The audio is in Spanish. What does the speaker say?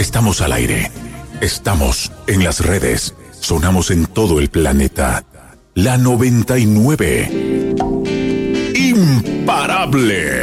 Estamos al aire. Estamos en las redes. Sonamos en todo el planeta. La 99. Imparable.